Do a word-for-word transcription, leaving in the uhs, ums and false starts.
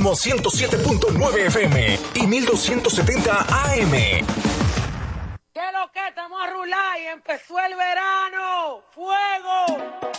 Ritmo ciento siete punto nueve F M y mil doscientos setenta A M. ¿Qué lo que? Estamos a rular y empezó el verano. ¡Fuego!